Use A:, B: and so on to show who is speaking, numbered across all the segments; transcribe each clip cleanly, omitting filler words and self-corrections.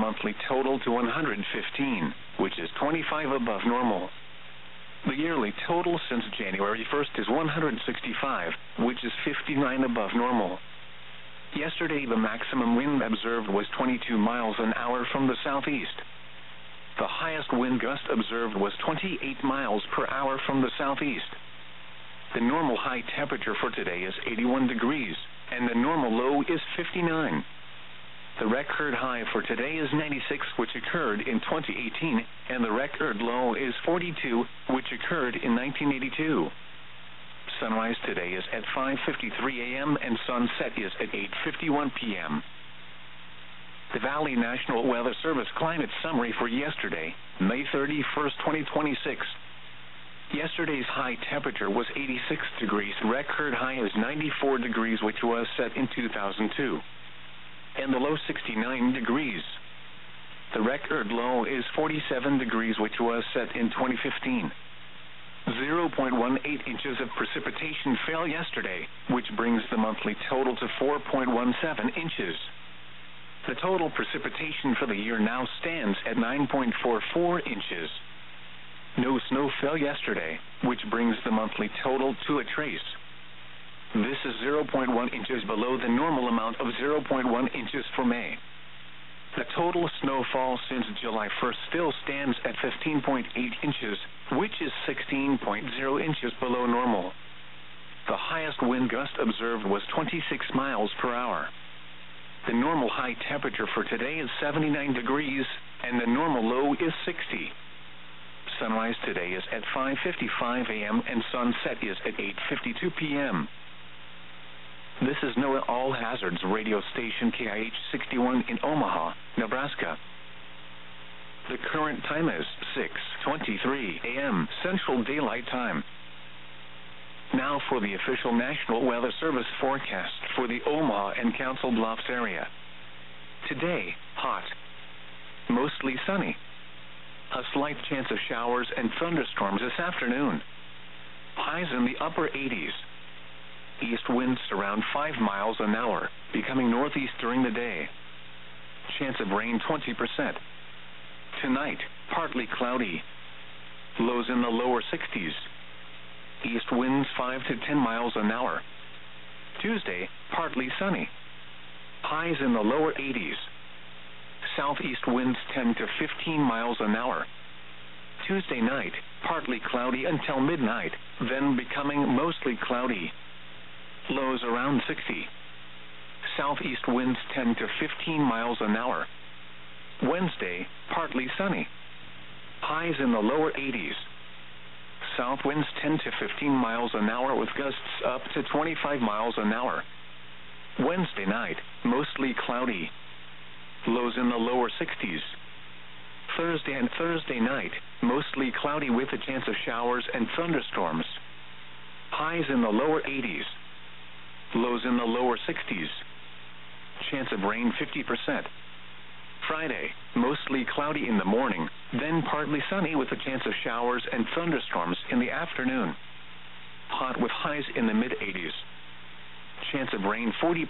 A: monthly total to 115, which is 25 above normal. The yearly total since January 1st is 165, which is 59 above normal. Yesterday, the maximum wind observed was 22 miles an hour from the southeast. The highest wind gust observed was 28 miles per hour from the southeast. The normal high temperature for today is 81 degrees, and the normal low is 59. The record high for today is 96, which occurred in 2018, and the record low is 42, which occurred in 1982. Sunrise today is at 5:53 a.m. and sunset is at 8:51 p.m. The Valley National Weather Service climate summary for yesterday, May 31st, 2026. Yesterday's high temperature was 86 degrees. Record high is 94 degrees, which was set in 2002. And the low 69 degrees. The record low is 47 degrees, which was set in 2015. 0.18 inches of precipitation fell yesterday, which brings the monthly total to 4.17 inches. The total precipitation for the year now stands at 9.44 inches. No snow fell yesterday, which brings the monthly total to a trace. This is 0.1 inches below the normal amount of 0.1 inches for May. The total snowfall since July 1st still stands at 15.8 inches, which is 16.0 inches below normal. The highest wind gust observed was 26 miles per hour. The normal high temperature for today is 79 degrees, and the normal low is 60. Sunrise today is at 5:55 a.m. and sunset is at 8:52 p.m. This is NOAA All Hazards radio station KIH 61 in Omaha, Nebraska. The current time is 6:23 a.m. Central Daylight Time. Now for the official National Weather Service forecast for the Omaha and Council Bluffs area. Today, hot. Mostly sunny. A slight chance of showers and thunderstorms this afternoon. Highs in the upper 80s. East winds around 5 miles an hour, becoming northeast during the day. Chance of rain 20%. Tonight, partly cloudy. Lows in the lower 60s. East winds 5 to 10 miles an hour. Tuesday, partly sunny. Highs in the lower 80s. Southeast winds 10 to 15 miles an hour. Tuesday night, partly cloudy until midnight, then becoming mostly cloudy. Lows around 60. Southeast winds 10 to 15 miles an hour. Wednesday, partly sunny. Highs in the lower 80s. South winds 10 to 15 miles an hour with gusts up to 25 miles an hour. Wednesday night, mostly cloudy. Lows in the lower 60s. Thursday and Thursday night, mostly cloudy with a chance of showers and thunderstorms. Highs in the lower 80s. Lows in the lower 60s. Chance of rain 50%. Friday, mostly cloudy in the morning, then partly sunny with a chance of showers and thunderstorms in the afternoon. Hot with highs in the mid-80s. Chance of rain 40%.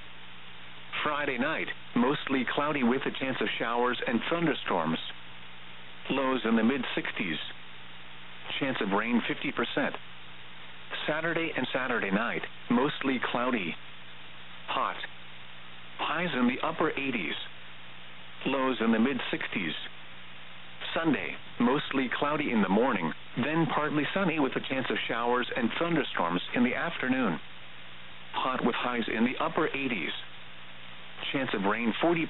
A: Friday night, mostly cloudy with a chance of showers and thunderstorms. Lows in the mid-60s. Chance of rain 50%. Saturday and Saturday night, mostly cloudy. Hot. Highs in the upper 80s. Lows in the mid-60s. Sunday, mostly cloudy in the morning, then partly sunny with a chance of showers and thunderstorms in the afternoon. Hot with highs in the upper 80s. Chance of rain 40%.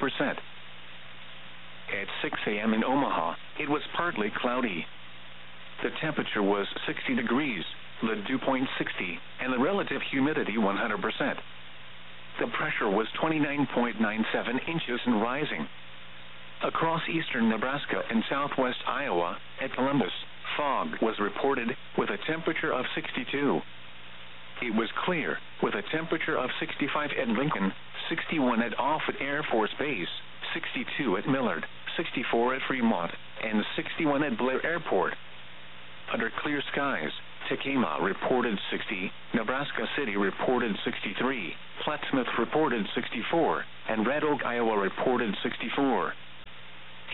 A: At 6 a.m. in Omaha, it was partly cloudy. The temperature was 60 degrees, the dew point 60, and the relative humidity 100%. The pressure was 29.97 inches and rising. Across eastern Nebraska and southwest Iowa, at Columbus, fog was reported with a temperature of 62. It was clear, with a temperature of 65 at Lincoln, 61 at Offutt Air Force Base, 62 at Millard, 64 at Fremont, and 61 at Blair Airport. Under clear skies, Tekamah reported 60, Nebraska City reported 63, Plattsmouth reported 64, and Red Oak, Iowa reported 64.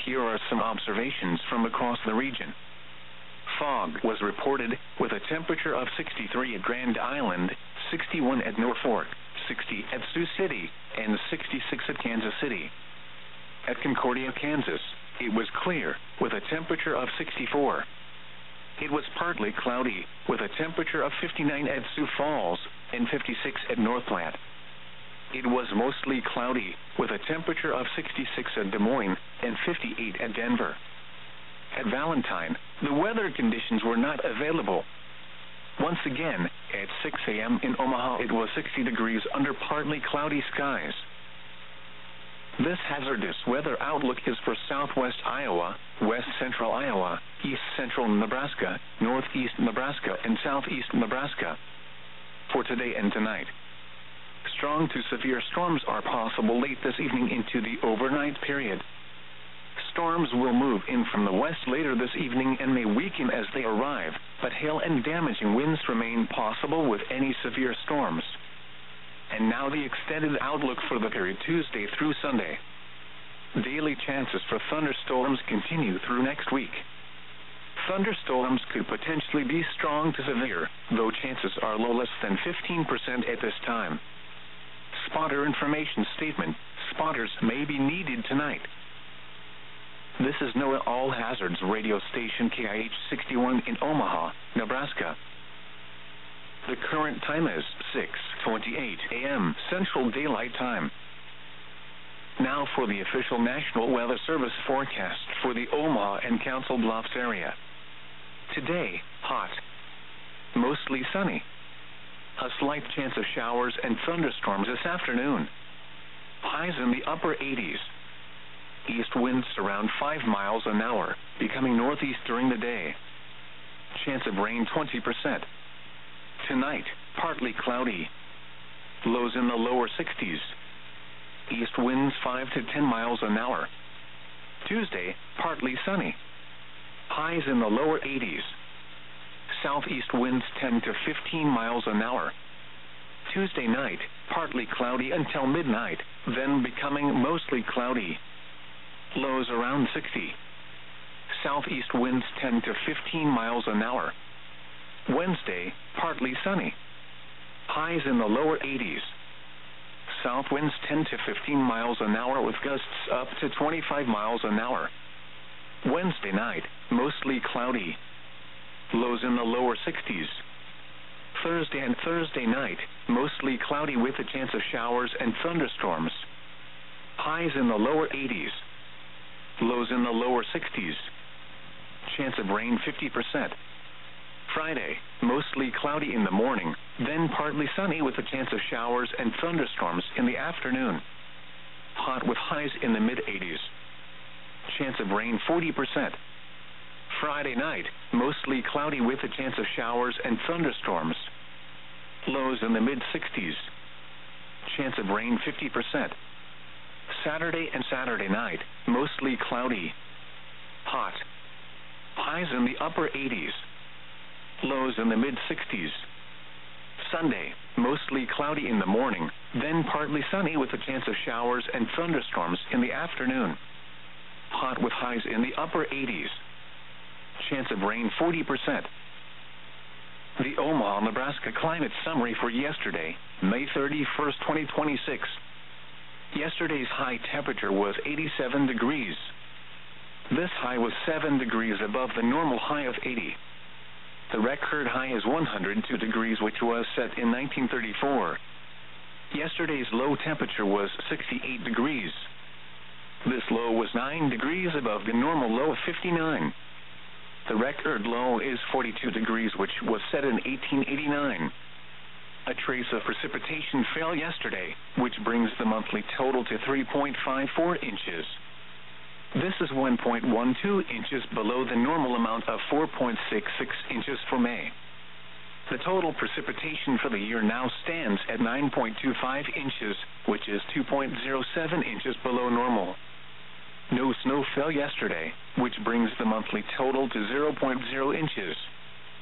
A: Here are some observations from across the region. Fog was reported, with a temperature of 63 at Grand Island, 61 at Norfolk, 60 at Sioux City, and 66 at Kansas City. At Concordia, Kansas, it was clear, with a temperature of 64. It was partly cloudy, with a temperature of 59 at Sioux Falls and 56 at North Platte. It was mostly cloudy, with a temperature of 66 at Des Moines and 58 at Denver. At Valentine, the weather conditions were not available. Once again, at 6 a.m. in Omaha, it was 60 degrees under partly cloudy skies. This hazardous weather outlook is for southwest Iowa, west central Iowa, east central Nebraska, northeast Nebraska, and southeast Nebraska. For today and tonight, strong to severe storms are possible late this evening into the overnight period. Storms will move in from the west later this evening and may weaken as they arrive, but hail and damaging winds remain possible with any severe storms. And now the extended outlook for the period Tuesday through Sunday. Daily chances for thunderstorms continue through next week. Thunderstorms could potentially be strong to severe, though chances are low, less than 15% at this time. Spotter information statement: spotters may be needed tonight. This is NOAA All Hazards radio station KIH 61 in Omaha, Nebraska. The current time is 6:28 a.m. Central Daylight Time. Now for the official National Weather Service forecast for the Omaha and Council Bluffs area. Today, hot, mostly sunny. A slight chance of showers and thunderstorms this afternoon. Highs in the upper 80s. East winds around 5 miles an hour, becoming northeast during the day. Chance of rain 20%. Tonight, partly cloudy. Lows in the lower 60s. East winds 5 to 10 miles an hour. Tuesday, partly sunny. Highs in the lower 80s. Southeast winds 10 to 15 miles an hour. Tuesday night, partly cloudy until midnight, then becoming mostly cloudy. Lows around 60. Southeast winds 10 to 15 miles an hour. Wednesday, partly sunny. Highs in the lower 80s. South winds 10 to 15 miles an hour with gusts up to 25 miles an hour. Wednesday night, mostly cloudy. Lows in the lower 60s. Thursday and Thursday night, mostly cloudy with a chance of showers and thunderstorms. Highs in the lower 80s. Lows in the lower 60s. Chance of rain 50%. Friday, mostly cloudy in the morning, then partly sunny with a chance of showers and thunderstorms in the afternoon. Hot with highs in the mid-80s. Chance of rain 40%. Friday night, mostly cloudy with a chance of showers and thunderstorms. Lows in the mid-60s. Chance of rain 50%. Saturday and Saturday night, mostly cloudy. Hot. Highs in the upper 80s. Lows in the mid-60s. Sunday, mostly cloudy in the morning, then partly sunny with a chance of showers and thunderstorms in the afternoon. Hot with highs in the upper 80s. Chance of rain 40%. The Omaha, Nebraska climate summary for yesterday, May 31st, 2026. Yesterday's high temperature was 87 degrees. This high was 7 degrees above the normal high of 80. The record high is 102 degrees, which was set in 1934. Yesterday's low temperature was 68 degrees. This low was 9 degrees above the normal low of 59. The record low is 42 degrees, which was set in 1889. A trace of precipitation fell yesterday, which brings the monthly total to 3.54 inches. This is 1.12 inches below the normal amount of 4.66 inches for May. The total precipitation for the year now stands at 9.25 inches, which is 2.07 inches below normal. No snow fell yesterday, which brings the monthly total to 0.0 inches.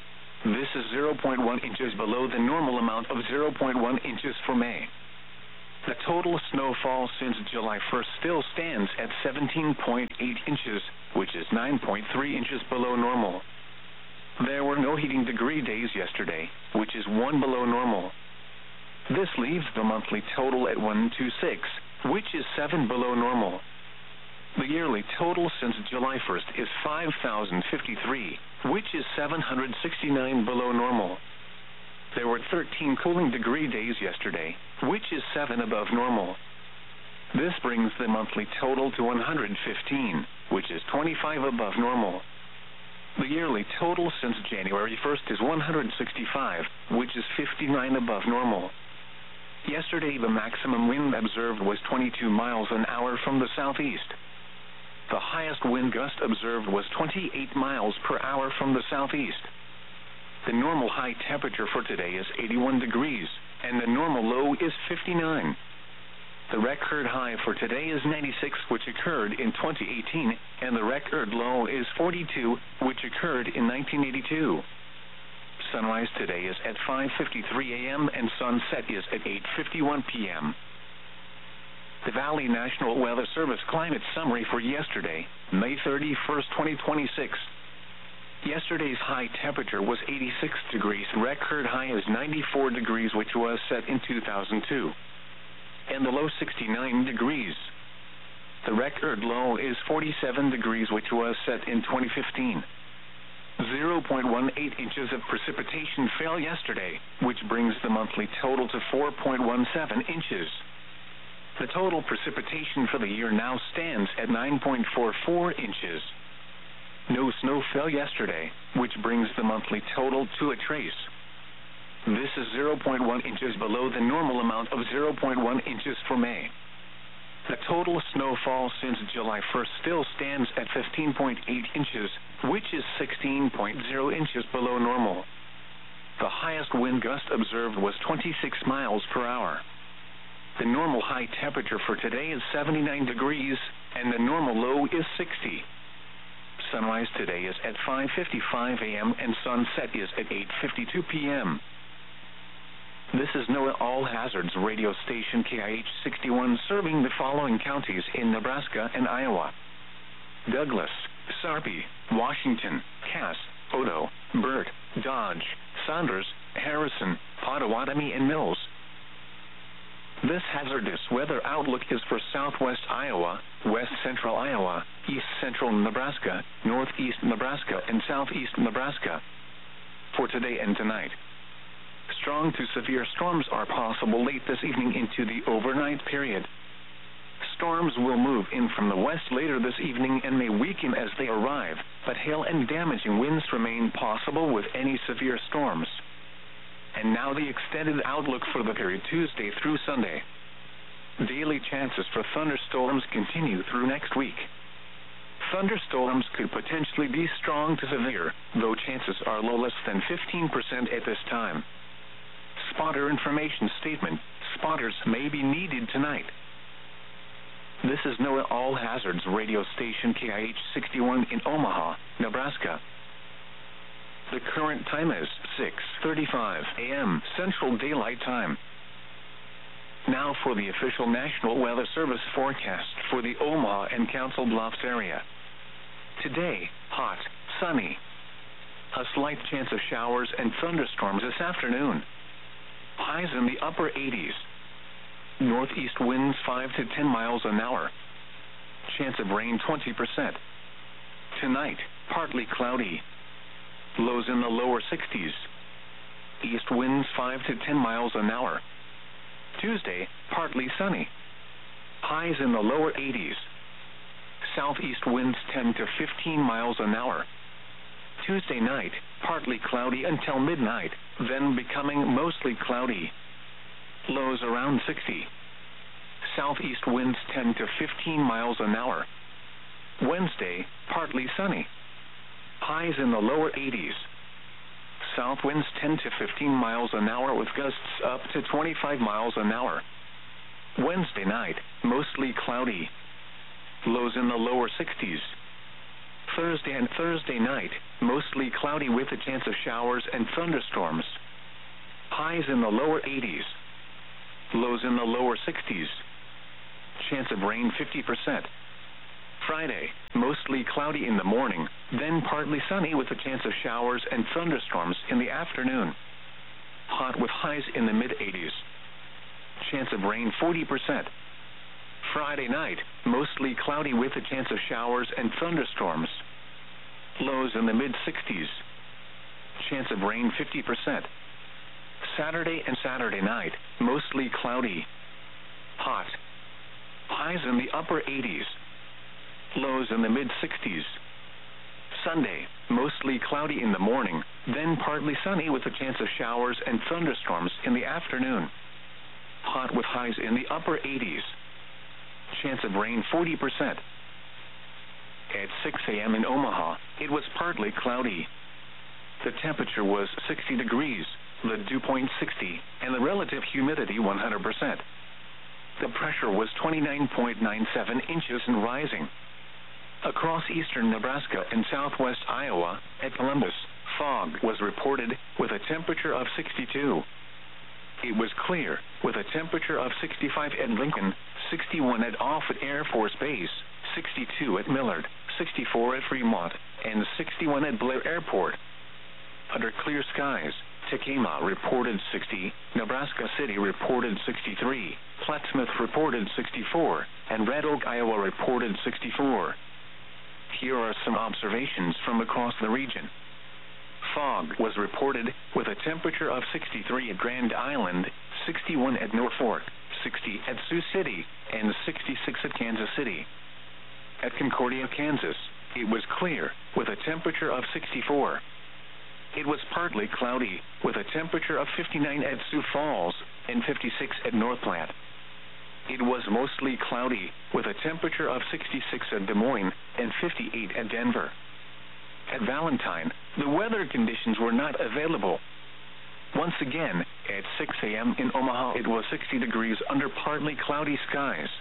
A: This is 0.1 inches below the normal amount of 0.1 inches for May. The total snowfall since July 1st still stands at 17.8 inches, which is 9.3 inches below normal. There were no heating degree days yesterday, which is 1 below normal. This leaves the monthly total at 126, which is 7 below normal. The yearly total since July 1st is 5,053, which is 769 below normal. There were 13 cooling degree days yesterday, which is 7 above normal. This brings the monthly total to 115, which is 25 above normal. The yearly total since January 1st is 165, which is 59 above normal. Yesterday, the maximum wind observed was 22 miles an hour from the southeast. The highest wind gust observed was 28 miles per hour from the southeast. The normal high temperature for today is 81 degrees, and the normal low is 59. The record high for today is 96, which occurred in 2018, and the record low is 42, which occurred in 1982. Sunrise today is at 5:53 a.m. and sunset is at 8:51 p.m. The Valley National Weather Service climate summary for yesterday, May 31st, 2026. Yesterday's high temperature was 86 degrees. Record high is 94 degrees, which was set in 2002. And the low 69 degrees. The record low is 47 degrees, which was set in 2015. 0.18 inches of precipitation fell yesterday, which brings the monthly total to 4.17 inches. The total precipitation for the year now stands at 9.44 inches. No snow fell yesterday, which brings the monthly total to a trace. This is 0.1 inches below the normal amount of 0.1 inches for May. The total snowfall since July 1st still stands at 15.8 inches, which is 16.0 inches below normal. The highest wind gust observed was 26 miles per hour. The normal high temperature for today is 79 degrees, and the normal low is 60. Sunrise today is at 5:55 a.m. and sunset is at 8:52 p.m. This is NOAA All Hazards radio station KIH 61 serving the following counties in Nebraska and Iowa: Douglas, Sarpy, Washington, Cass, Odo, Burt, Dodge, Saunders, Harrison, Pottawatomie, and Mills. This hazardous weather outlook is for southwest Iowa, west central Iowa, east central Nebraska, northeast Nebraska, and southeast Nebraska. For today and tonight, strong to severe storms are possible late this evening into the overnight period. Storms will move in from the west later this evening and may weaken as they arrive, but hail and damaging winds remain possible with any severe storms. And now the extended outlook for the period Tuesday through Sunday. Daily chances for thunderstorms continue through next week. Thunderstorms could potentially be strong to severe, though chances are low, less than 15% at this time. Spotter information statement: spotters may be needed tonight. This is NOAA All Hazards radio station KIH 61 in Omaha, Nebraska. The current time is 6:35 a.m. Central Daylight Time. Now for the official National Weather Service forecast for the Omaha and Council Bluffs area. Today, hot, sunny. A slight chance of showers and thunderstorms this afternoon. Highs in the upper 80s. Northeast winds 5 to 10 miles an hour. Chance of rain 20%. Tonight, partly cloudy. Lows in the lower 60s. East winds 5 to 10 miles an hour. Tuesday, partly sunny. Highs in the lower 80s. Southeast winds 10 to 15 miles an hour. Tuesday night, partly cloudy until midnight, then becoming mostly cloudy. Lows around 60. Southeast winds 10 to 15 miles an hour. Wednesday, partly sunny. Highs in the lower 80s. South winds 10 to 15 miles an hour with gusts up to 25 miles an hour. Wednesday night, mostly cloudy. Lows in the lower 60s. Thursday and Thursday night, mostly cloudy with a chance of showers and thunderstorms. Highs in the lower 80s. lows in the lower 60s. Chance of rain 50%. Friday, mostly cloudy in the morning, then partly sunny with a chance of showers and thunderstorms in the afternoon. Hot with highs in the mid-80s. Chance of rain 40%. Friday night, mostly cloudy with a chance of showers and thunderstorms. Lows in the mid-60s. Chance of rain 50%. Saturday and Saturday night, mostly cloudy. Hot. Highs in the upper 80s. Lows in the mid-60s. Sunday, mostly cloudy in the morning, then partly sunny with a chance of showers and thunderstorms in the afternoon. Hot with highs in the upper 80s. Chance of rain 40%. At 6 a.m. in Omaha, it was partly cloudy. The temperature was 60 degrees, the dew point 60, and the relative humidity 100%. The pressure was 29.97 inches and rising. Across eastern Nebraska and southwest Iowa, at Columbus, fog was reported with a temperature of 62. It was clear, with a temperature of 65 at Lincoln, 61 at Offutt Air Force Base, 62 at Millard, 64 at Fremont, and 61 at Blair Airport. Under clear skies, Tekamah reported 60, Nebraska City reported 63, Plattsmouth reported 64, and Red Oak, Iowa reported 64. Here are some observations from across the region. Fog was reported with a temperature of 63 at Grand Island, 61 at Norfolk, 60 at Sioux City, and 66 at Kansas City. At Concordia, Kansas, it was clear with a temperature of 64. It was partly cloudy with a temperature of 59 at Sioux Falls and 56 at North Platte. It was mostly cloudy with a temperature of 66 at Des Moines and 58 at Denver. At Valentine, the weather conditions were not available. Once again, at 6 a.m. in Omaha, it was 60 degrees under partly cloudy skies.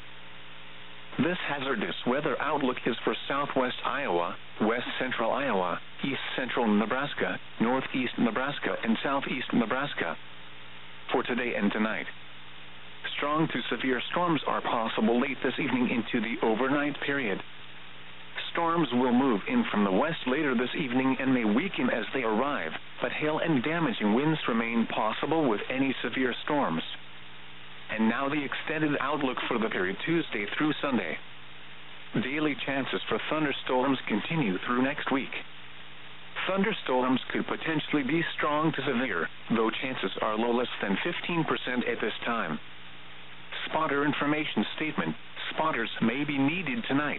A: This hazardous weather outlook is for southwest Iowa, west central Iowa, east central Nebraska, northeast Nebraska, and southeast Nebraska. For today and tonight, strong to severe storms are possible late this evening into the overnight period. Storms will move in from the west later this evening and may weaken as they arrive, but hail and damaging winds remain possible with any severe storms. And now the extended outlook for the period Tuesday through Sunday. Daily chances for thunderstorms continue through next week. Thunderstorms could potentially be strong to severe, though chances are low, less than 15% at this time. Spotter information statement: spotters may be needed tonight.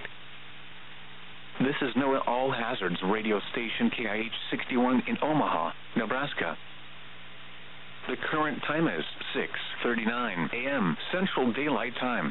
A: This is NOAA All Hazards radio station KIH 61 in Omaha, Nebraska. The current time is 6:39 a.m. Central Daylight Time.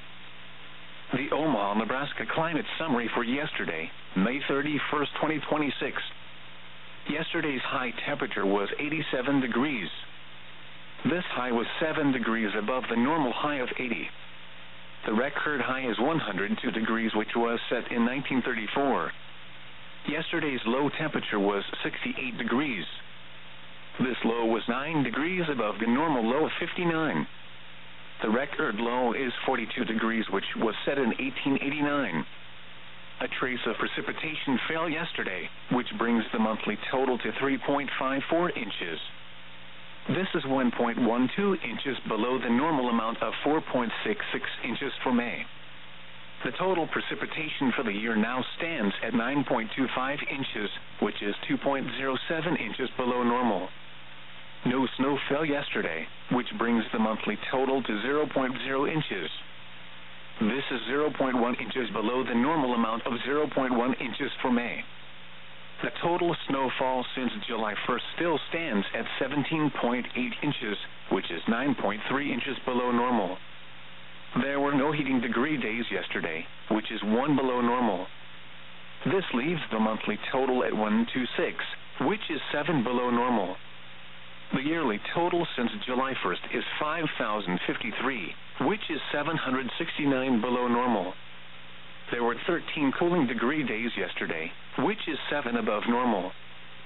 A: The Omaha, Nebraska climate summary for yesterday, May 31st, 2026. Yesterday's high temperature was 87 degrees. This high was 7 degrees above the normal high of 80. The record high is 102 degrees, which was set in 1934. Yesterday's low temperature was 68 degrees. This low was 9 degrees above the normal low of 59. The record low is 42 degrees, which was set in 1889. A trace of precipitation fell yesterday, which brings the monthly total to 3.54 inches. This is 1.12 inches below the normal amount of 4.66 inches for May. The total precipitation for the year now stands at 9.25 inches, which is 2.07 inches below normal. No snow fell yesterday, which brings the monthly total to 0.0 inches. This is 0.1 inches below the normal amount of 0.1 inches for May. The total snowfall since July 1st still stands at 17.8 inches, which is 9.3 inches below normal. There were no heating degree days yesterday, which is 1 below normal. This leaves the monthly total at 126, which is 7 below normal. The yearly total since July 1st is 5,053, which is 769 below normal. There were 13 cooling degree days yesterday, which is 7 above normal.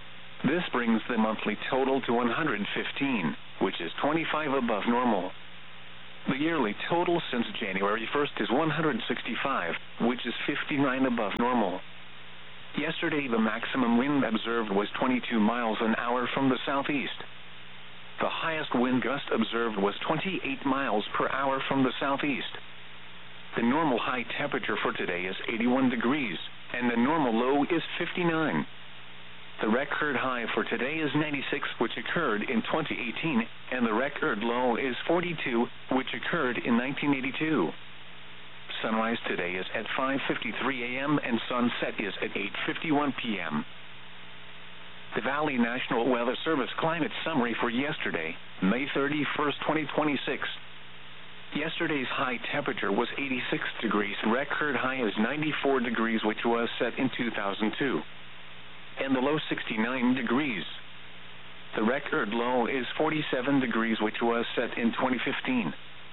A: This brings the monthly total to 115, which is 25 above normal. The yearly total since January 1st is 165, which is 59 above normal. Yesterday, the maximum wind observed was 22 miles an hour from the southeast. The highest wind gust observed was 28 miles per hour from the southeast. The normal high temperature for today is 81 degrees, and the normal low is 59. The record high for today is 96, which occurred in 2018, and the record low is 42, which occurred in 1982. Sunrise today is at 5:53 a.m. and sunset is at 8:51 p.m. The Valley National Weather Service climate summary for yesterday, May 31st, 2026. Yesterday's high temperature was 86 degrees. Record high is 94 degrees, which was set in 2002. And the low 69 degrees. The record low is 47 degrees, which was set in 2015.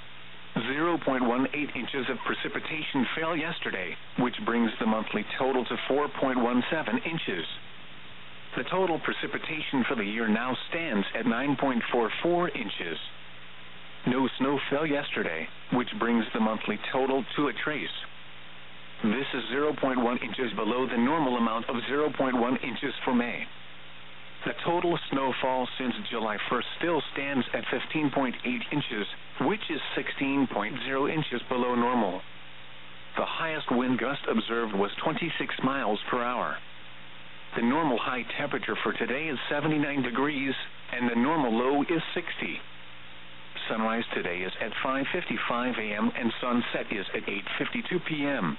A: 0.18 inches of precipitation fell yesterday, which brings the monthly total to 4.17 inches. The total precipitation for the year now stands at 9.44 inches. No snow fell yesterday, which brings the monthly total to a trace. This is 0.1 inches below the normal amount of 0.1 inches for May. The total snowfall since July 1st still stands at 15.8 inches, which is 16.0 inches below normal. The highest wind gust observed was 26 miles per hour. The normal high temperature for today is 79 degrees, and the normal low is 60. Sunrise today is at 5:55 a.m. and sunset is at 8:52 p.m.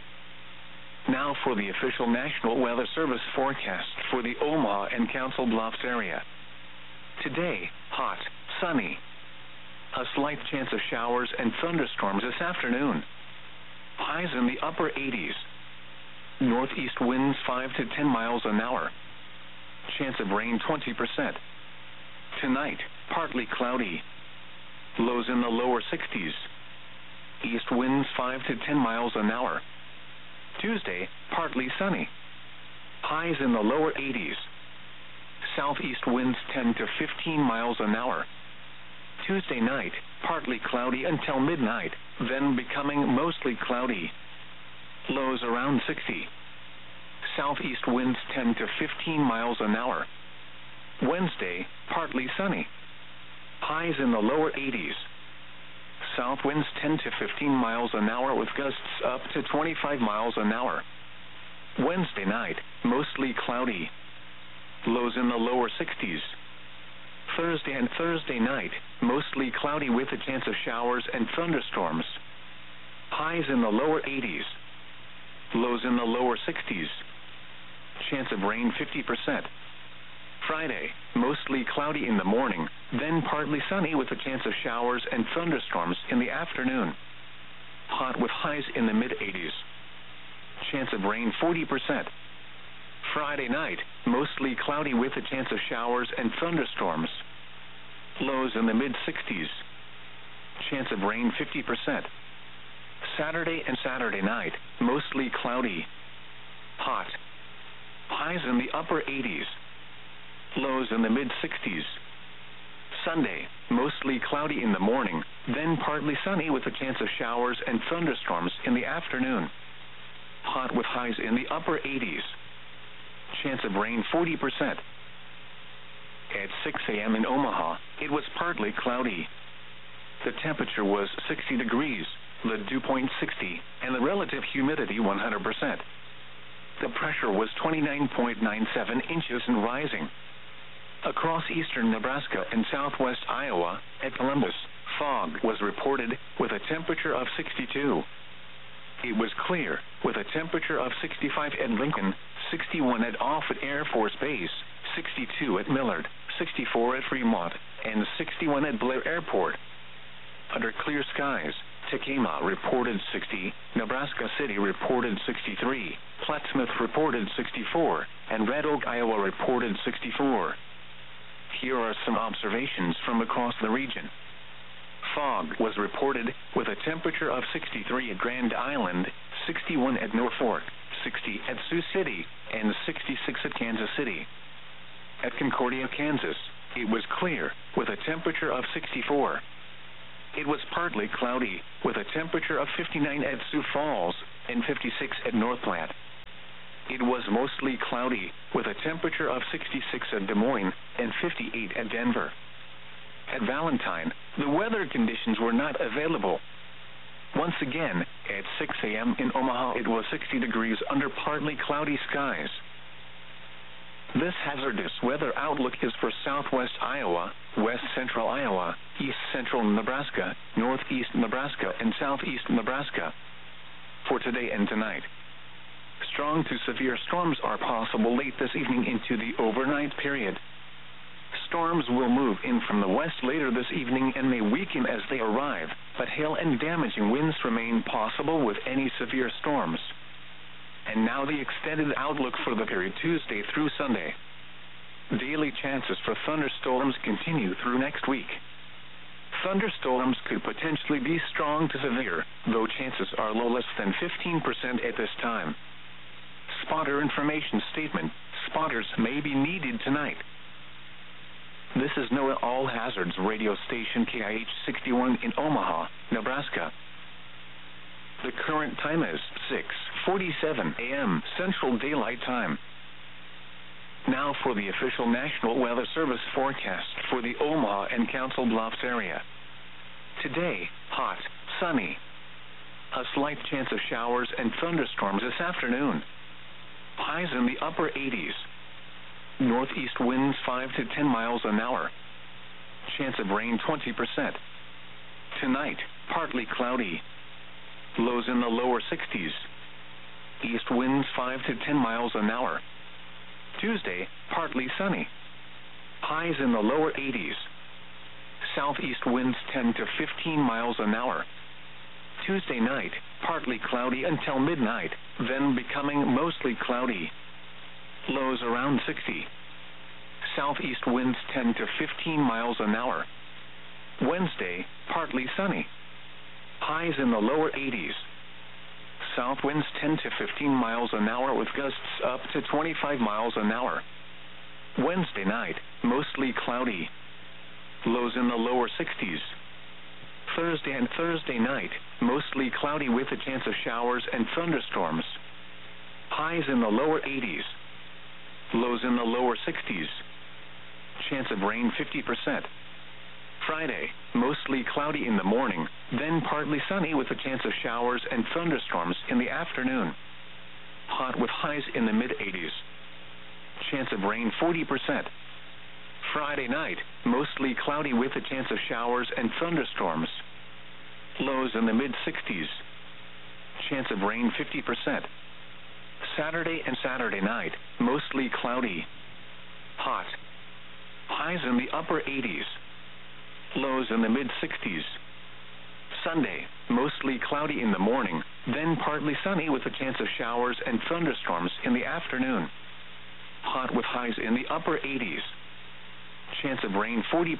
A: Now for the official National Weather Service forecast for the Omaha and Council Bluffs area. Today, hot, sunny. A slight chance of showers and thunderstorms this afternoon. Highs in the upper 80s. Northeast winds 5 to 10 miles an hour. Chance of rain 20%. Tonight, partly cloudy. Lows in the lower 60s. East winds 5 to 10 miles an hour. Tuesday, partly sunny. Highs in the lower 80s. Southeast winds 10 to 15 miles an hour. Tuesday night, partly cloudy until midnight, then becoming mostly cloudy. Lows around 60. Southeast winds 10 to 15 miles an hour. Wednesday, partly sunny. Highs in the lower 80s. South winds 10 to 15 miles an hour with gusts up to 25 miles an hour. Wednesday night, mostly cloudy. Lows in the lower 60s. Thursday and Thursday night, mostly cloudy with a chance of showers and thunderstorms. Highs in the lower 80s. Lows in the lower 60s. Chance of rain 50%. Friday, mostly cloudy in the morning, then partly sunny with a chance of showers and thunderstorms in the afternoon. Hot with highs in the mid-80s. Chance of rain 40%. Friday night, mostly cloudy with a chance of showers and thunderstorms. Lows in the mid-60s. Chance of rain 50%. Saturday and Saturday night, mostly cloudy. Hot. Highs in the upper 80s. Lows in the mid-60s. Sunday, mostly cloudy in the morning, then partly sunny with a chance of showers and thunderstorms in the afternoon. Hot with highs in the upper 80s. Chance of rain 40%. At 6 a.m. in Omaha, it was partly cloudy. The temperature was 60 degrees, the dew point 60, and the relative humidity 100%. The pressure was 29.97 inches and rising. Across eastern Nebraska and southwest Iowa, at Columbus, fog was reported with a temperature of 62. It was clear, with a temperature of 65 at Lincoln, 61 at Offutt Air Force Base, 62 at Millard, 64 at Fremont, and 61 at Blair Airport. Under clear skies, Tekamah reported 60, Nebraska City reported 63, Plattsmouth reported 64, and Red Oak, Iowa reported 64. Here are some observations from across the region. Fog was reported with a temperature of 63 at Grand Island, 61 at Norfolk, 60 at Sioux City, and 66 at Kansas City. At Concordia, Kansas, it was clear with a temperature of 64. it was partly cloudy, with a temperature of 59 at Sioux Falls and 56 at North Platte. It was mostly cloudy, with a temperature of 66 at Des Moines and 58 at Denver. At Valentine, the weather conditions were not available. Once again, at 6 a.m. in Omaha, it was 60 degrees under partly cloudy skies. This hazardous weather outlook is for southwest Iowa, west central Iowa, east central Nebraska, northeast Nebraska, and southeast Nebraska for today and tonight. Strong to severe storms are possible late this evening into the overnight period. Storms will move in from the west later this evening and may weaken as they arrive, but hail and damaging winds remain possible with any severe storms. And now the extended outlook for the period Tuesday through Sunday. Daily chances for thunderstorms continue through next week. Thunderstorms could potentially be strong to severe, though chances are low, less than 15% at this time. Spotter information statement: spotters may be needed tonight. This is NOAA All Hazards radio station KIH 61 in Omaha, Nebraska. The current time is 6:47 a.m. Central Daylight Time. Now for the official National Weather Service forecast for the Omaha and Council Bluffs area. Today, hot, sunny. A slight chance of showers and thunderstorms this afternoon. Highs in the upper 80s. Northeast winds 5 to 10 miles an hour. Chance of rain 20%. Tonight, partly cloudy. Lows in the lower 60s. East winds 5 to 10 miles an hour. Tuesday, partly sunny. Highs in the lower 80s. Southeast winds 10 to 15 miles an hour. Tuesday night, partly cloudy until midnight, then becoming mostly cloudy. Lows around 60. Southeast winds 10 to 15 miles an hour. Wednesday, partly sunny. Highs in the lower 80s. South winds 10 to 15 miles an hour with gusts up to 25 miles an hour. Wednesday night, mostly cloudy. Lows in the lower 60s. Thursday and Thursday night, mostly cloudy with a chance of showers and thunderstorms. Highs in the lower 80s. Lows in the lower 60s. Chance of rain 50%. Friday, mostly cloudy in the morning, then partly sunny with a chance of showers and thunderstorms in the afternoon. Hot with highs in the mid-80s. Chance of rain 40%. Friday night, mostly cloudy with a chance of showers and thunderstorms. Lows in the mid-60s. Chance of rain 50%. Saturday and Saturday night, mostly cloudy. Hot. Highs in the upper 80s. Lows in the mid-60s. Sunday, mostly cloudy in the morning, then partly sunny with a chance of showers and thunderstorms in the afternoon. Hot with highs in the upper 80s. Chance of rain 40%.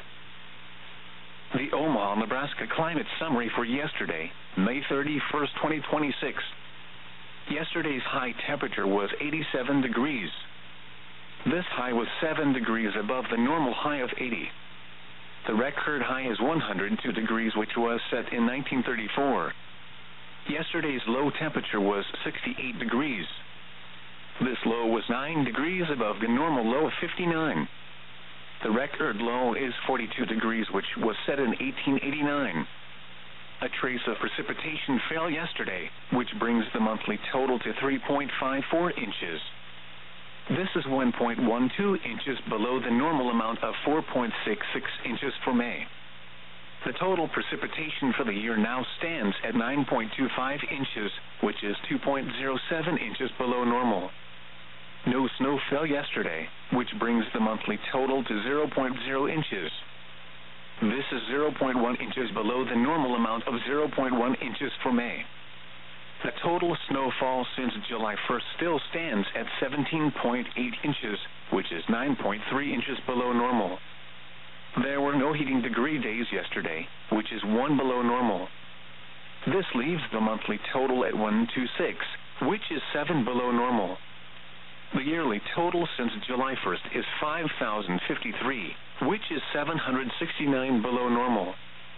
A: The Omaha, Nebraska climate summary for yesterday, May 31st, 2026. Yesterday's high temperature was 87 degrees. This high was 7 degrees above the normal high of 80. The record high is 102 degrees, which was set in 1934. Yesterday's low temperature was 68 degrees. This low was 9 degrees above the normal low of 59. The record low is 42 degrees, which was set in 1889. A trace of precipitation fell yesterday, which brings the monthly total to 3.54 inches. This is 1.12 inches below the normal amount of 4.66 inches for May. The total precipitation for the year now stands at 9.25 inches, which is 2.07 inches below normal. No snow fell yesterday, which brings the monthly total to 0.0 inches. This is 0.1 inches below the normal amount of 0.1 inches for May. The total snowfall since July 1st still stands at 17.8 inches, which is 9.3 inches below normal. There were no heating degree days yesterday, which is 1 below normal. This leaves the monthly total at 126, which is 7 below normal. The yearly total since July 1st is 5,053, which is 769 below normal.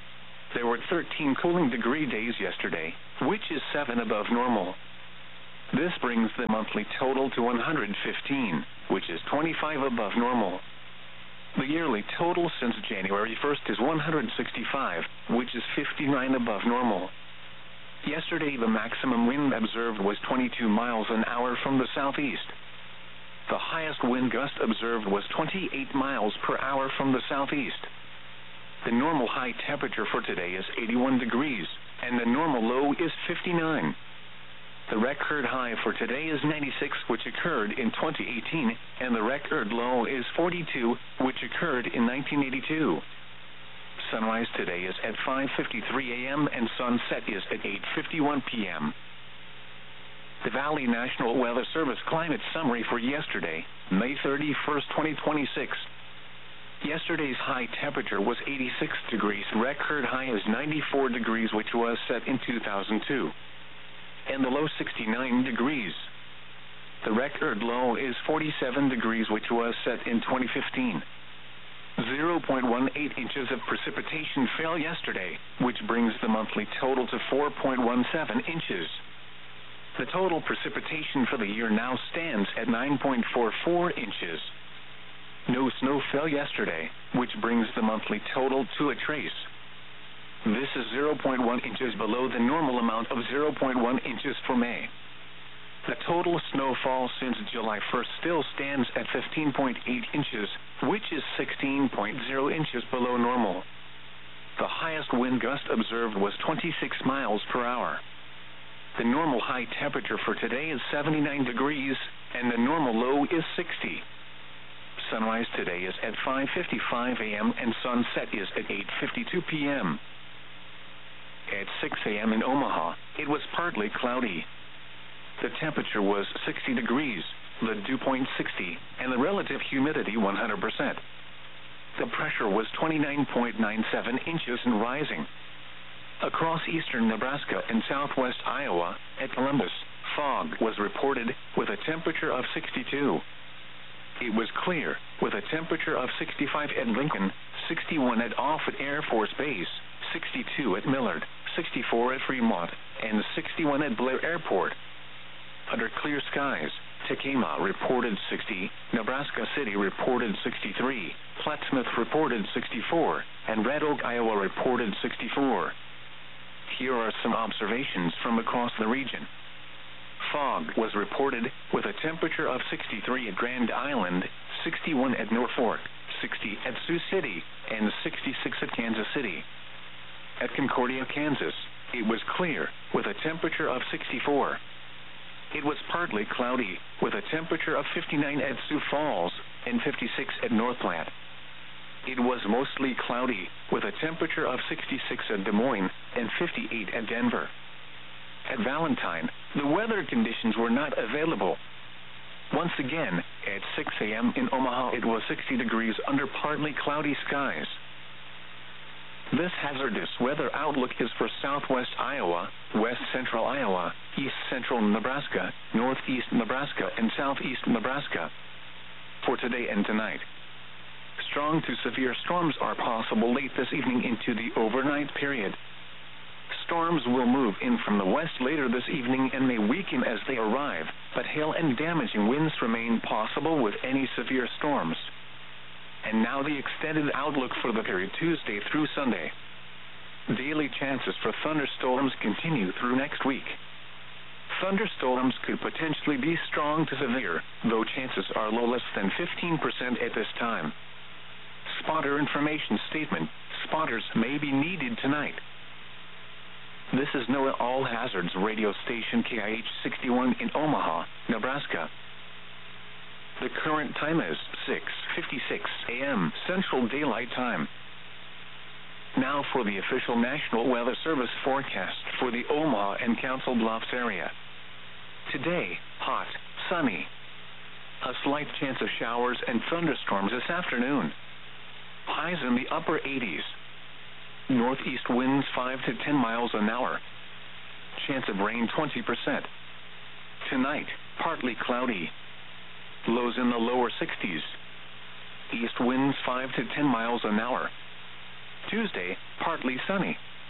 A: There were 13 cooling degree days yesterday, which is 7 above normal. This brings the monthly total to 115, which is 25 above normal. The yearly total since January 1st is 165, which is 59 above normal. Yesterday, the maximum wind observed was 22 miles an hour from the southeast. The highest wind gust observed was 28 miles per hour from the southeast. The normal high temperature for today is 81 degrees, and the normal low is 59. The record high for today is 96, which occurred in 2018, and the record low is 42, which occurred in 1982. Sunrise today is at 5:53 a.m. and sunset is at 8:51 p.m. The Valley National Weather Service climate summary for yesterday, May 31st, 2026. Yesterday's high temperature was 86 degrees. Record high is 94 degrees, which was set in 2002. And the low 69 degrees. The record low is 47 degrees, which was set in 2015. 0.18 inches of precipitation fell yesterday, which brings the monthly total to 4.17 inches. The total precipitation for the year now stands at 9.44 inches. No snow fell yesterday, which brings the monthly total to a trace. This is 0.1 inches below the normal amount of 0.1 inches for May. The total snowfall since July 1st still stands at 15.8 inches, which is 16.0 inches below normal. The highest wind gust observed was 26 miles per hour. The normal high temperature for today is 79 degrees, and the normal low is 60. Sunrise today is at 5:55 a.m. and sunset is at 8:52 p.m. At 6 a.m. in Omaha, it was partly cloudy. The temperature was 60 degrees, the dew point 60, and the relative humidity 100%. The pressure was 29.97 inches and rising. Across eastern Nebraska and southwest Iowa, at Columbus, fog was reported with a temperature of 62. It was clear, with a temperature of 65 at Lincoln, 61 at Offutt Air Force Base, 62 at Millard, 64 at Fremont, and 61 at Blair Airport. Under clear skies, Tekamah reported 60, Nebraska City reported 63, Plattsmouth reported 64, and Red Oak, Iowa reported 64. Here are some observations from across the region. Fog was reported with a temperature of 63 at Grand Island, 61 at Norfolk, 60 at Sioux City, and 66 at Kansas City. At Concordia, Kansas, it was clear with a temperature of 64. It was partly cloudy with a temperature of 59 at Sioux Falls and 56 at North Platte. It was mostly cloudy with a temperature of 66 at Des Moines and 58 at Denver. At Valentine, the weather conditions were not available. Once again, at 6 a.m. in Omaha, it was 60 degrees under partly cloudy skies. This hazardous weather outlook is for southwest Iowa, west central Iowa, east central Nebraska, northeast Nebraska, and southeast Nebraska. For today and tonight, strong to severe storms are possible late this evening into the overnight period. Storms will move in from the west later this evening and may weaken as they arrive, but hail and damaging winds remain possible with any severe storms. And now the extended outlook for the period Tuesday through Sunday. Daily chances for thunderstorms continue through next week. Thunderstorms could potentially be strong to severe, though chances are low, less than 15% at this time. Spotter information statement: spotters may be needed tonight. This is NOAA All Hazards radio station KIH 61 in Omaha, Nebraska. The current time is 6:56 a.m. Central Daylight Time. Now for the official National Weather Service forecast for the Omaha and Council Bluffs area. Today, hot, sunny. A slight chance of showers and thunderstorms this afternoon. Highs in the upper 80s. Northeast winds 5 to 10 miles an hour. Chance of rain 20%. Tonight, partly cloudy. Lows in the lower 60s. East winds 5 to 10 miles an hour. Tuesday, partly sunny.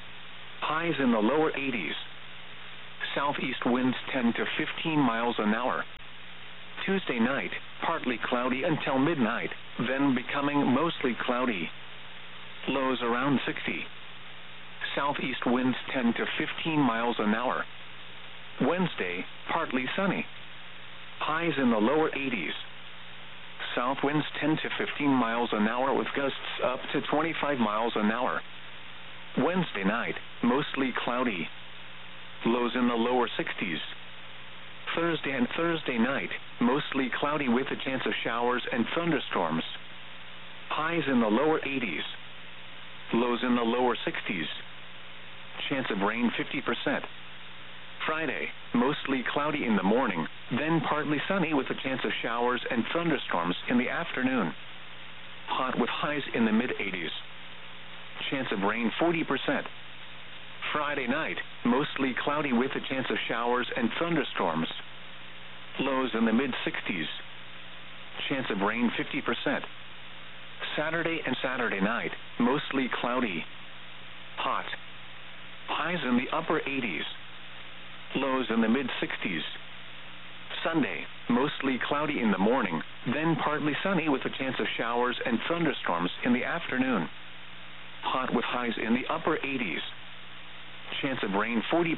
A: Highs in the lower 80s. Southeast winds 10 to 15 miles an hour. Tuesday night, partly cloudy until midnight, then becoming mostly cloudy. Lows around 60. Southeast winds 10 to 15 miles an hour. Wednesday, partly sunny. Highs in the lower 80s. South winds 10 to 15 miles an hour with gusts up to 25 miles an hour. Wednesday night, mostly cloudy. Lows in the lower 60s. Thursday and Thursday night, mostly cloudy with a chance of showers and thunderstorms. Highs in the lower 80s. Lows in the lower 60s. Chance of rain 50%. Friday, mostly cloudy in the morning, then partly sunny with a chance of showers and thunderstorms in the afternoon. Hot with highs in the mid-80s. Chance of rain 40%. Friday night, mostly cloudy with a chance of showers and thunderstorms. Lows in the mid-60s. Chance of rain 50%. Saturday and Saturday night, mostly cloudy. Hot. Highs in the upper 80s. Lows in the mid-60s. Sunday, mostly cloudy in the morning, then partly sunny with a chance of showers and thunderstorms in the afternoon. Hot with highs in the upper 80s. Chance of rain 40%.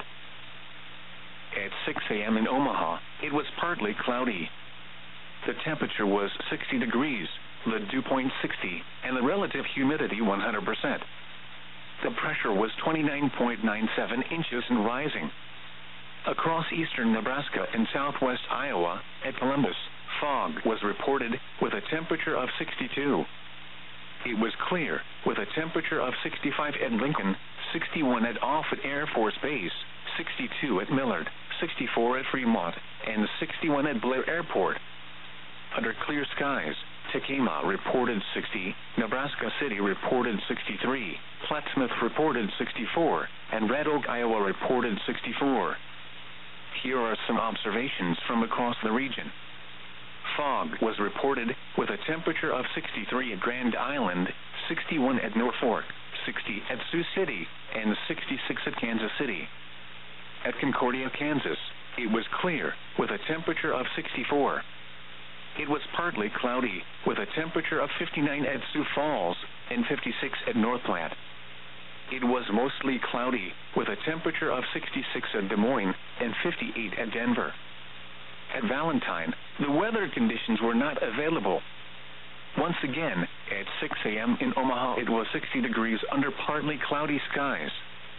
A: At 6 a.m. in Omaha, it was partly cloudy. The temperature was 60 degrees, the dew point 60, and the relative humidity 100%. The pressure was 29.97 inches and rising. Across eastern Nebraska and southwest Iowa, at Columbus, fog was reported with a temperature of 62. It was clear, with a temperature of 65 at Lincoln, 61 at Offutt Air Force Base, 62 at Millard, 64 at Fremont, and 61 at Blair Airport. Under clear skies, Tekamah reported 60, Nebraska City reported 63, Plattsmouth reported 64, and Red Oak, Iowa reported 64. Here are some observations from across the region. Fog was reported with a temperature of 63 at Grand Island, 61 at Norfolk, 60 at Sioux City, and 66 at Kansas City. At Concordia, Kansas, it was clear with a temperature of 64. It was partly cloudy with a temperature of 59 at Sioux Falls and 56 at North Platte. It was mostly cloudy with a temperature of 66 at Des Moines and 58 at Denver. At Valentine, the weather conditions were not available. Once again, at 6 a.m. in Omaha, it was 60 degrees under partly cloudy skies.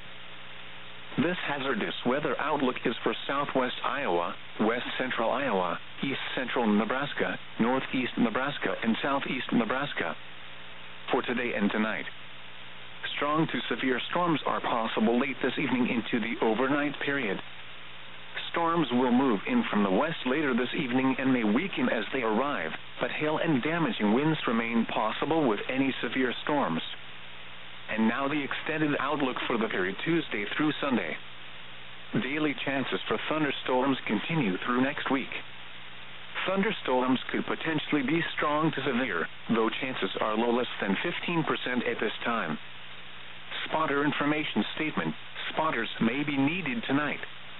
A: This hazardous weather outlook is for southwest Iowa, west central Iowa, east central Nebraska, northeast Nebraska, and southeast Nebraska. For today and tonight, strong to severe storms are possible late this evening into the overnight period. Storms will move in from the west later this evening and may weaken as they arrive, but hail and damaging winds remain possible with any severe storms. And now the extended outlook for the period Tuesday through Sunday. Daily chances for thunderstorms continue through next week. Thunderstorms could potentially be strong to severe, though chances are low, less than 15% at this time. Spotter information statement: spotters may be needed tonight.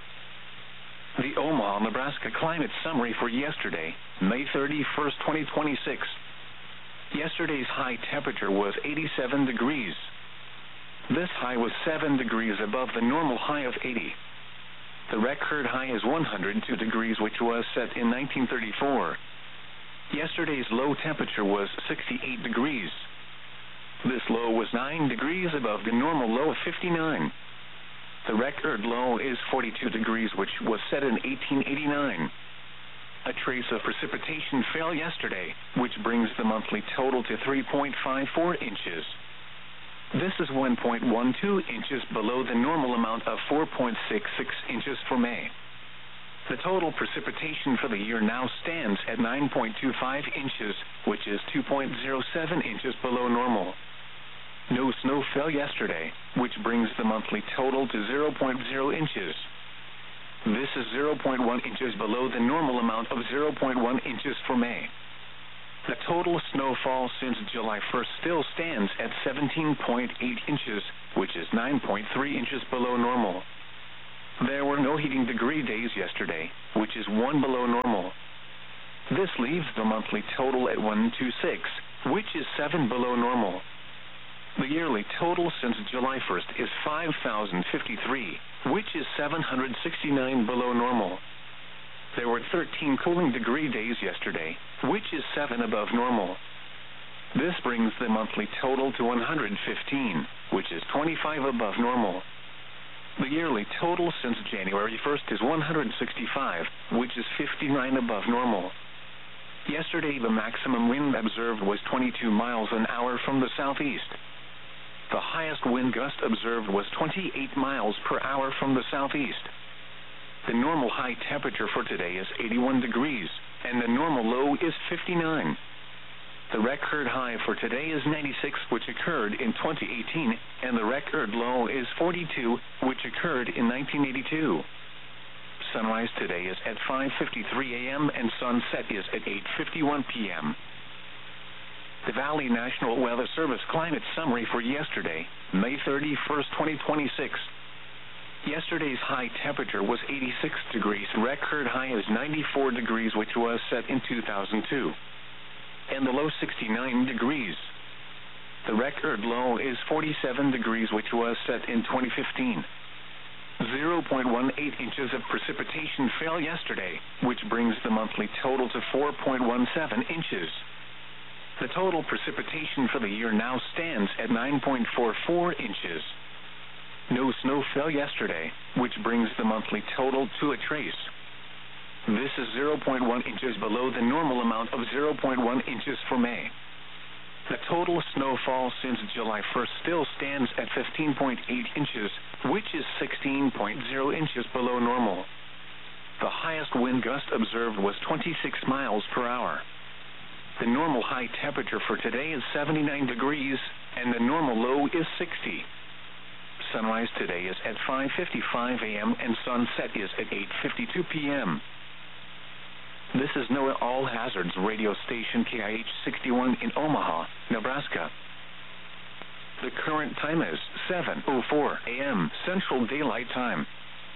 A: The Omaha, Nebraska climate summary for yesterday, May 31st, 2026. Yesterday's high temperature was 87 degrees. This high was 7 degrees above the normal high of 80. The record high is 102 degrees, which was set in 1934. Yesterday's low temperature was 68 degrees. This low was 9 degrees above the normal low of 59. The record low is 42 degrees, which was set in 1889. A trace of precipitation fell yesterday, which brings the monthly total to 3.54 inches. This is 1.12 inches below the normal amount of 4.66 inches for May. The total precipitation for the year now stands at 9.25 inches, which is 2.07 inches below normal. No snow fell yesterday, which brings the monthly total to 0.0 inches. This is 0.1 inches below the normal amount of 0.1 inches for May. The total snowfall since July 1st still stands at 17.8 inches, which is 9.3 inches below normal. There were no heating degree days yesterday, which is 1 below normal. This leaves the monthly total at 126, which is 7 below normal. The yearly total since July 1st is 5,053, which is 769 below normal. There were 13 cooling degree days yesterday, which is 7 above normal. This brings the monthly total to 115, which is 25 above normal. The yearly total since January 1st is 165, which is 59 above normal. Yesterday, the maximum wind observed was 22 miles an hour from the southeast. The highest wind gust observed was 28 miles per hour from the southeast. The normal high temperature for today is 81 degrees, and the normal low is 59. The record high for today is 96, which occurred in 2018, and the record low is 42, which occurred in 1982. Sunrise today is at 5:53 a.m. and sunset is at 8:51 p.m. The Valley National Weather Service climate summary for yesterday, May 31st, 2026. Yesterday's high temperature was 86 degrees. Record high is 94 degrees, which was set in 2002. And the low 69 degrees. The record low is 47 degrees, which was set in 2015. 0.18 inches of precipitation fell yesterday, which brings the monthly total to 4.17 inches. The total precipitation for the year now stands at 9.44 inches. No snow fell yesterday, which brings the monthly total to a trace. This is 0.1 inches below the normal amount of 0.1 inches for May. The total snowfall since July 1st still stands at 15.8 inches, which is 16.0 inches below normal. The highest wind gust observed was 26 miles per hour. The normal high temperature for today is 79 degrees, and the normal low is 60. Sunrise today is at 5:55 a.m. and sunset is at 8:52 p.m. This is NOAA All Hazards radio station KIH 61 in Omaha, Nebraska. The current time is 7:04 a.m. Central Daylight Time.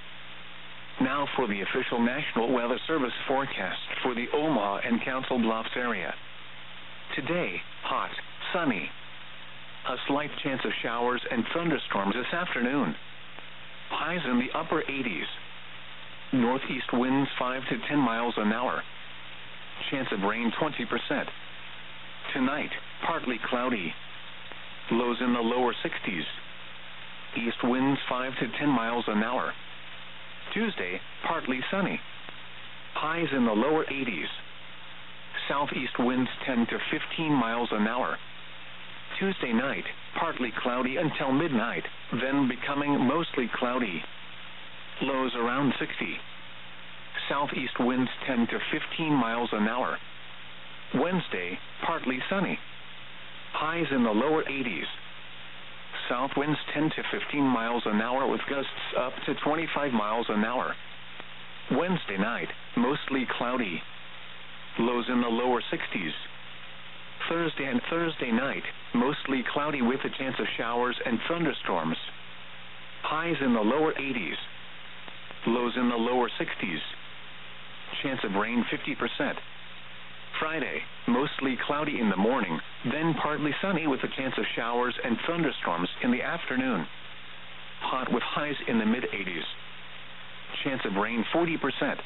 A: Now for the official National Weather Service forecast for the Omaha and Council Bluffs area. Today, hot, sunny. A slight chance of showers and thunderstorms this afternoon. Highs in the upper 80s. Northeast winds 5 to 10 miles an hour. Chance of rain 20%. Tonight, partly cloudy. Lows in the lower 60s. East winds 5 to 10 miles an hour. Tuesday, partly sunny. Highs in the lower 80s. Southeast winds 10 to 15 miles an hour. Tuesday night, partly cloudy until midnight, then becoming mostly cloudy. Lows around 60. Southeast winds 10 to 15 miles an hour. Wednesday, partly sunny. Highs in the lower 80s. South winds 10 to 15 miles an hour with gusts up to 25 miles an hour. Wednesday night, mostly cloudy. Lows in the lower 60s. Thursday and Thursday night, mostly cloudy with a chance of showers and thunderstorms. Highs in the lower 80s. Lows in the lower 60s. Chance of rain 50%. Friday, mostly cloudy in the morning, then partly sunny with a chance of showers and thunderstorms in the afternoon. Hot with highs in the mid-80s. Chance of rain 40%.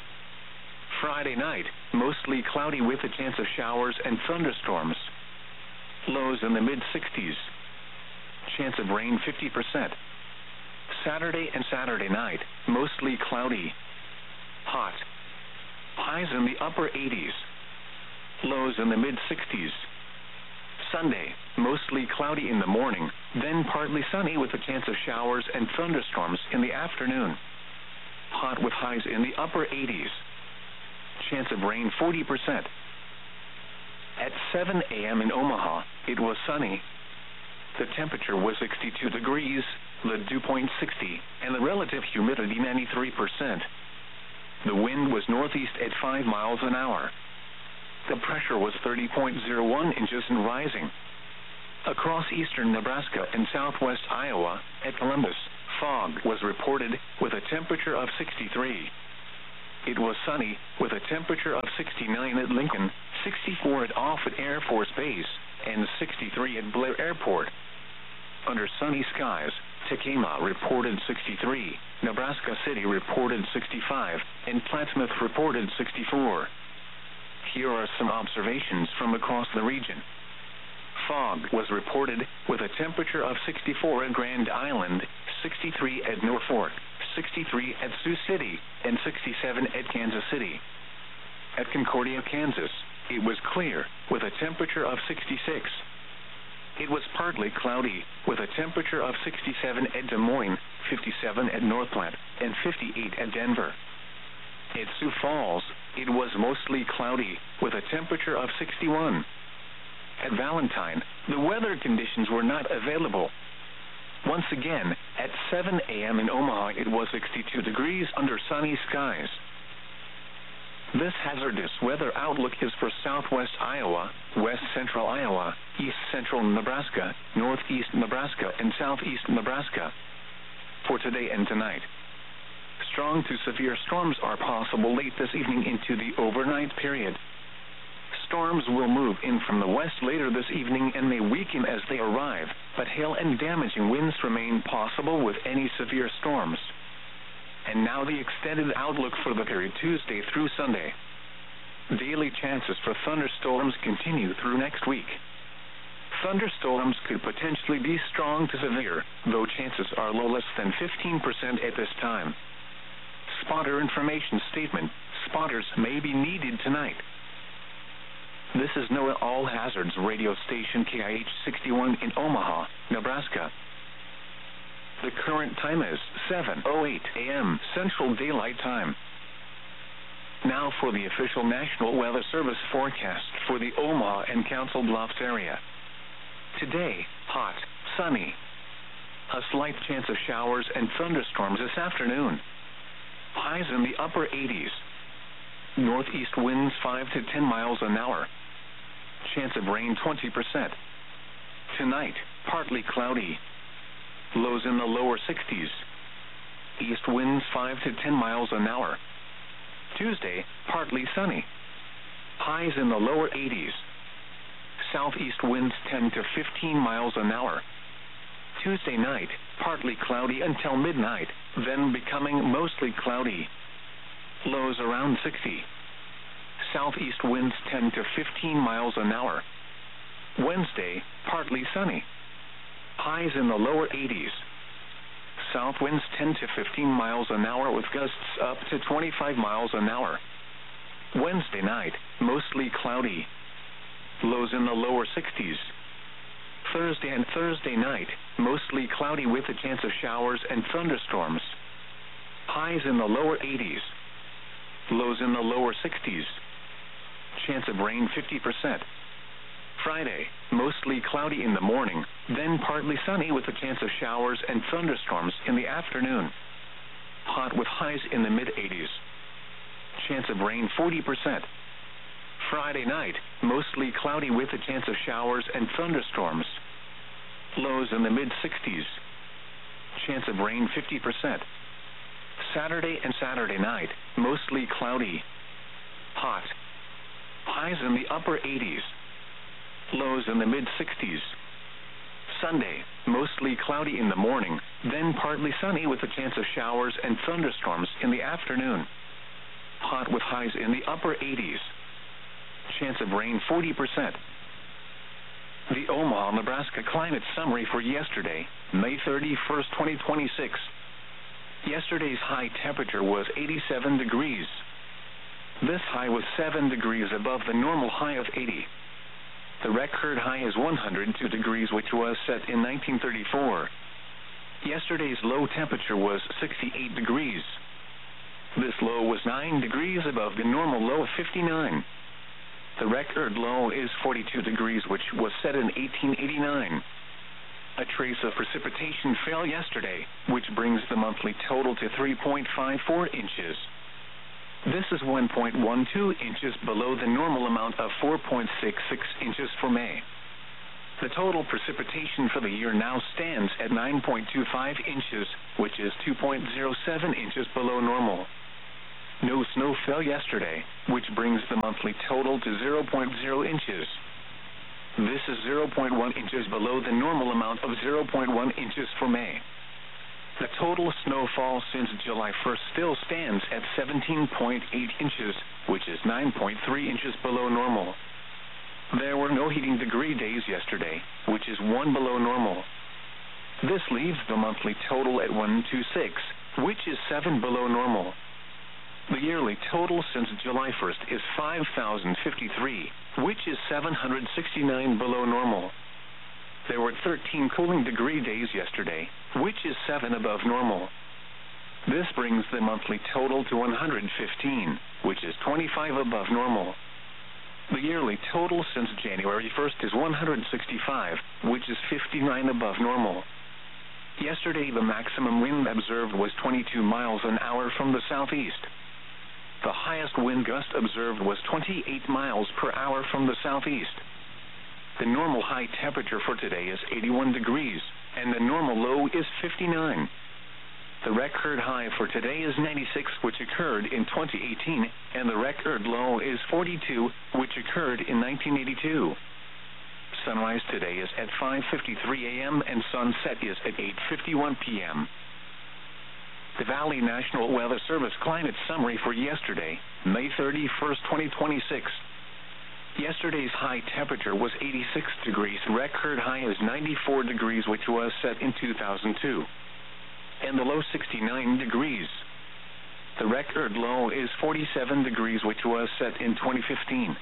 A: Friday night, mostly cloudy with a chance of showers and thunderstorms. Lows in the mid-60s. Chance of rain 50%. Saturday and Saturday night, mostly cloudy. Hot. Highs in the upper 80s. Lows in the mid-60s. Sunday, mostly cloudy in the morning, then partly sunny with a chance of showers and thunderstorms in the afternoon. Hot with highs in the upper 80s. Chance of rain 40%. At 7 a.m. in Omaha, it was sunny. The temperature was 62 degrees, the dew point 60, and the relative humidity 93%. The wind was northeast at 5 miles an hour. The pressure was 30.01 inches and rising. Across eastern Nebraska and southwest Iowa, at Columbus, fog was reported, with a temperature of 63. It was sunny, with a temperature of 69 at Lincoln, 64 at Offutt Air Force Base, and 63 at Blair Airport. Under sunny skies, Tekamah reported 63, Nebraska City reported 65, and Plattsmouth reported 64. Here are some observations from across the region. Fog was reported, with a temperature of 64 at Grand Island, 63 at Norfolk, 63 at Sioux City, and 67 at Kansas City. At Concordia, Kansas, it was clear, with a temperature of 66. It was partly cloudy, with a temperature of 67 at Des Moines, 57 at North Platte, and 58 at Denver. At Sioux Falls, it was mostly cloudy, with a temperature of 61. At Valentine, the weather conditions were not available. Once again, at 7 a.m. in Omaha, it was 62 degrees under sunny skies. This hazardous weather outlook is for southwest Iowa, west central Iowa, east central Nebraska, northeast Nebraska, and southeast Nebraska. For today and tonight, strong to severe storms are possible late this evening into the overnight period. Storms will move in from the west later this evening and may weaken as they arrive, but hail and damaging winds remain possible with any severe storms. And now the extended outlook for the period Tuesday through Sunday. Daily chances for thunderstorms continue through next week. Thunderstorms could potentially be strong to severe, though chances are low, less than 15% at this time. Spotter information statement: spotters may be needed tonight. This is NOAA All Hazards radio station KIH 61 in Omaha, Nebraska. The current time is 7:08 a.m. Central Daylight Time. Now for the official National Weather Service forecast for the Omaha and Council Bluffs area. Today, hot, sunny. A slight chance of showers and thunderstorms this afternoon. Highs in the upper 80s. Northeast winds 5 to 10 miles an hour. Chance of rain 20%. Tonight, partly cloudy. Lows in the lower 60s. East winds 5 to 10 miles an hour. Tuesday, partly sunny. Highs in the lower 80s. Southeast winds 10 to 15 miles an hour. Tuesday night, partly cloudy until midnight, then becoming mostly cloudy. Lows around 60. Southeast winds 10 to 15 miles an hour. Wednesday, partly sunny. Highs in the lower 80s. South winds 10 to 15 miles an hour with gusts up to 25 miles an hour. Wednesday night, mostly cloudy. Lows in the lower 60s. Thursday and Thursday night, mostly cloudy with a chance of showers and thunderstorms. Highs in the lower 80s. Lows in the lower 60s. Chance of rain 50%. Friday, mostly cloudy in the morning, then partly sunny with a chance of showers and thunderstorms in the afternoon. Hot with highs in the mid-80s. Chance of rain 40%. Friday night, mostly cloudy with a chance of showers and thunderstorms. Lows in the mid-60s. Chance of rain 50%. Saturday and Saturday night, mostly cloudy. Hot. Highs in the upper 80s. Lows in the mid-60s. Sunday, mostly cloudy in the morning, then partly sunny with a chance of showers and thunderstorms in the afternoon. Hot with highs in the upper 80s. Chance of rain 40%. The Omaha, Nebraska climate summary for yesterday, May 31st, 2026. Yesterday's high temperature was 87 degrees. This high was 7 degrees above the normal high of 80. The record high is 102 degrees, which was set in 1934. Yesterday's low temperature was 68 degrees. This low was 9 degrees above the normal low of 59. The record low is 42 degrees, which was set in 1889. A trace of precipitation fell yesterday, which brings the monthly total to 3.54 inches. This is 1.12 inches below the normal amount of 4.66 inches for May. The total precipitation for the year now stands at 9.25 inches, which is 2.07 inches below normal. No snow fell yesterday, which brings the monthly total to 0.0 inches. This is 0.1 inches below the normal amount of 0.1 inches for May. The total snowfall since July 1st still stands at 17.8 inches, which is 9.3 inches below normal. There were no heating degree days yesterday, which is 1 below normal. This leaves the monthly total at 126, which is 7 below normal. The yearly total since July 1st is 5,053, which is 769 below normal. There were 13 cooling degree days yesterday, which is 7 above normal. This brings the monthly total to 115, which is 25 above normal. The yearly total since January 1st is 165, which is 59 above normal. Yesterday, the maximum wind observed was 22 miles an hour from the southeast. The highest wind gust observed was 28 miles per hour from the southeast. The normal high temperature for today is 81 degrees, and the normal low is 59. The record high for today is 96, which occurred in 2018, and the record low is 42, which occurred in 1982. Sunrise today is at 5:53 a.m. and sunset is at 8:51 p.m. The Valley National Weather Service climate summary for yesterday, May 31st, 2026. Yesterday's high temperature was 86 degrees. Record high is 94 degrees, which was set in 2002. And the low 69 degrees. The record low is 47 degrees, which was set in 2015.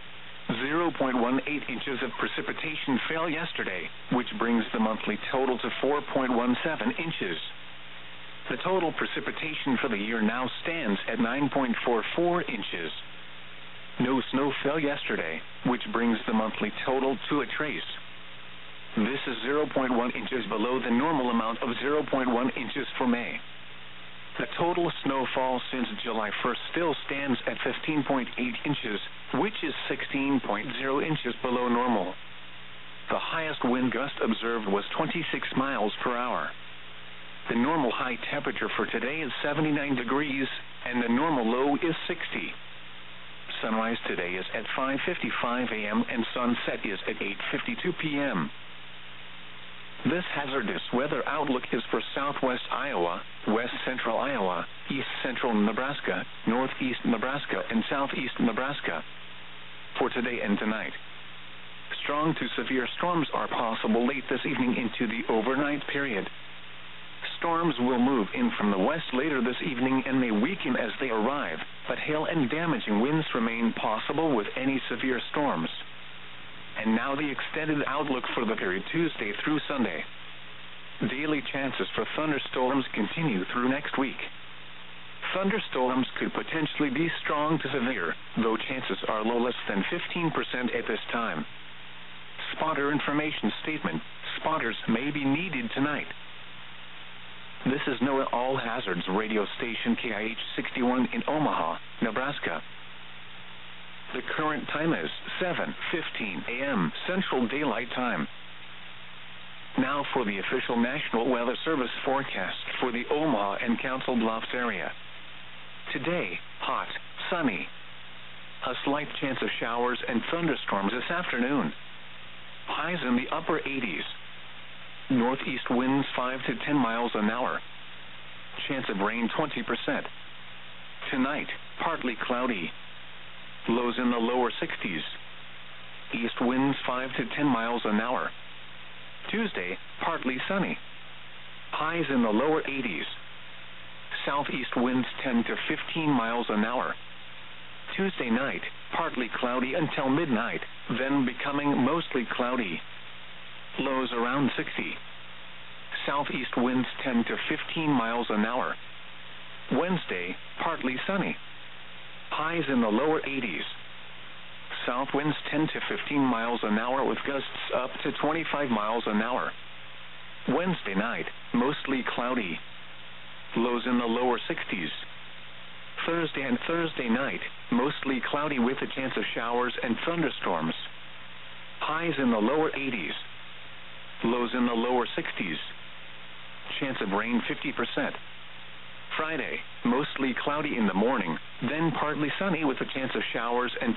A: 0.18 inches of precipitation fell yesterday, which brings the monthly total to 4.17 inches. The total precipitation for the year now stands at 9.44 inches. No snow fell yesterday, which brings the monthly total to a trace. This is 0.1 inches below the normal amount of 0.1 inches for May. The total snowfall since July 1st still stands at 15.8 inches, which is 16.0 inches below normal. The highest wind gust observed was 26 miles per hour. The normal high temperature for today is 79 degrees, and the normal low is 60. Sunrise today is at 5:55 a.m. and sunset is at 8:52 p.m. This hazardous weather outlook is for southwest Iowa, west central Iowa, east central Nebraska, northeast Nebraska, and southeast Nebraska. For today and tonight, strong to severe storms are possible late this evening into the overnight period. Storms will move in from the west later this evening and may weaken as they arrive, but hail and damaging winds remain possible with any severe storms. And now the extended outlook for the period Tuesday through Sunday. Daily chances for thunderstorms continue through next week. Thunderstorms could potentially be strong to severe, though chances are low, less than 15% at this time. Spotter information statement: spotters may be needed tonight. This is NOAA All Hazards radio station KIH 61 in Omaha, Nebraska. The current time is 7:15 a.m. Central Daylight Time. Now for the official National Weather Service forecast for the Omaha and Council Bluffs area. Today, hot, sunny. A slight chance of showers and thunderstorms this afternoon. Highs in the upper 80s. Northeast winds 5 to 10 miles an hour. Chance of rain 20%. Tonight, partly cloudy. Lows in the lower 60s. East winds 5 to 10 miles an hour. Tuesday, partly sunny. Highs in the lower 80s. Southeast winds 10 to 15 miles an hour. Tuesday night, partly cloudy until midnight, then becoming mostly cloudy. Lows around 60. Southeast winds 10 to 15 miles an hour. Wednesday, partly sunny. Highs in the lower 80s. South winds 10 to 15 miles an hour with gusts up to 25 miles an hour. Wednesday night, mostly cloudy. Lows in the lower 60s. Thursday and Thursday night, mostly cloudy with a chance of showers and thunderstorms. Highs in the lower 80s. Lows in the lower 60s. Chance of rain 50%. Friday, mostly cloudy in the morning, then partly sunny with a chance of showers and